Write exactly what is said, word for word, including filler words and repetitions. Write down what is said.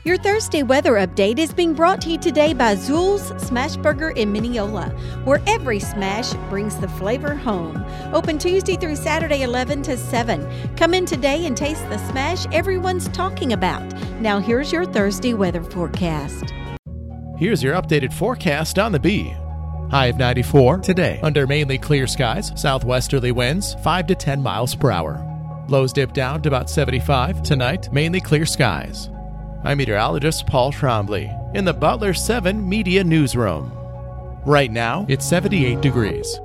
Your Thursday weather update is being brought to you today by Zool's Smash Burger in Mineola, where every smash brings the flavor home. Open Tuesday through Saturday, eleven to seven. Come in today and taste the smash everyone's talking about. Now here's your Thursday weather forecast. Here's your updated forecast on the Bee. High of ninety-four today. Under mainly clear skies, southwesterly winds five to ten miles per hour. Lows dip down to about seventy-five. Tonight, mainly clear skies. I'm meteorologist Paul Trombley in the Butler seven Media Newsroom. Right now, it's seventy-eight degrees.